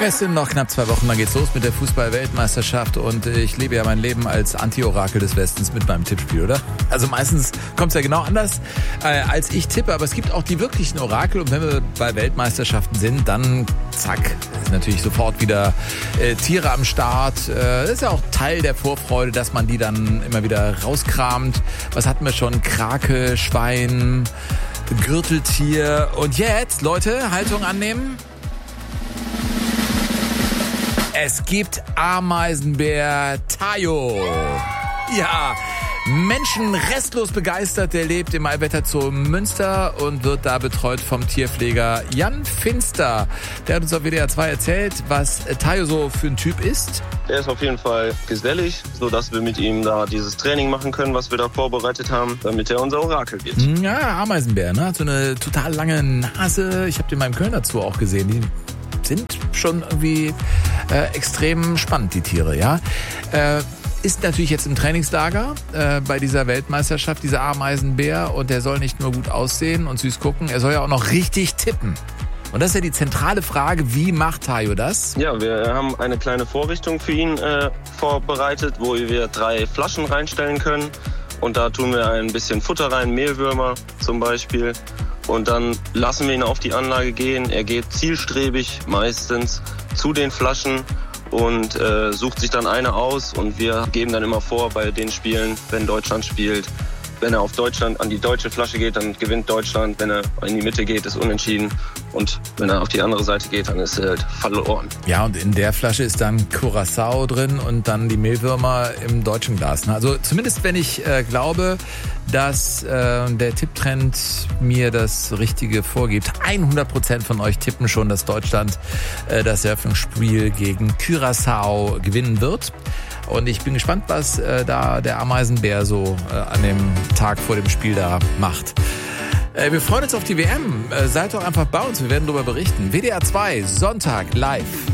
Es sind noch knapp 2 Wochen, dann geht's los mit der Fußball-Weltmeisterschaft und ich lebe ja mein Leben als Anti-Orakel des Westens mit meinem Tippspiel, oder? Also meistens kommt's ja genau anders, als ich tippe, aber es gibt auch die wirklichen Orakel und wenn wir bei Weltmeisterschaften sind, dann zack, ist natürlich sofort wieder Tiere am Start. Das ist ja auch Teil der Vorfreude, dass man die dann immer wieder rauskramt. Was hatten wir schon? Krake, Schwein, Gürteltier und jetzt, Leute, Haltung annehmen. Es gibt Ameisenbär Tayo. Ja, Menschen restlos begeistert. Der lebt im Allwetterzoo Münster und wird da betreut vom Tierpfleger Jan Finster. Der hat uns auf WDR 2 erzählt, was Tayo so für ein Typ ist. Er ist auf jeden Fall gesellig, sodass wir mit ihm da dieses Training machen können, was wir da vorbereitet haben, damit er unser Orakel wird. Ja, Ameisenbär, ne? Hat so eine total lange Nase. Ich habe den mal im Kölner Zoo auch gesehen. Die sind schon irgendwie extrem spannend, die Tiere, ja. Ist natürlich jetzt im Trainingslager bei dieser Weltmeisterschaft, dieser Ameisenbär. Und der soll nicht nur gut aussehen und süß gucken, er soll ja auch noch richtig tippen. Und das ist ja die zentrale Frage, wie macht Tayo das? Ja, wir haben eine kleine Vorrichtung für ihn vorbereitet, wo wir 3 Flaschen reinstellen können. Und da tun wir ein bisschen Futter rein, Mehlwürmer zum Beispiel. Und dann lassen wir ihn auf die Anlage gehen. Er geht zielstrebig meistens zu den Flaschen und sucht sich dann eine aus. Und wir geben dann immer vor bei den Spielen, wenn Deutschland spielt, wenn er auf Deutschland an die deutsche Flasche geht, dann gewinnt Deutschland. Wenn er in die Mitte geht, ist unentschieden. Und wenn er auf die andere Seite geht, dann ist er halt verloren. Ja, und in der Flasche ist dann Curaçao drin und dann die Mehlwürmer im deutschen Glas. Also zumindest, wenn ich glaube, dass der Tipptrend mir das Richtige vorgibt. 100% von euch tippen schon, dass Deutschland das Eröffnungsspiel gegen Curaçao gewinnen wird. Und ich bin gespannt, was da der Ameisenbär so an dem Tag vor dem Spiel da macht. Wir freuen uns auf die WM. Seid doch einfach bei uns, wir werden darüber berichten. WDR 2, Sonntag, live.